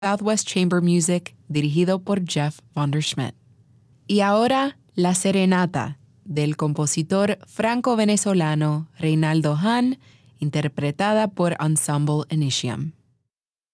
Southwest Chamber Music, dirigido por Jeff Vanderschmidt. Y ahora, La Serenata, del compositor franco-venezolano Reinaldo Hahn, interpretada por Ensemble Initium.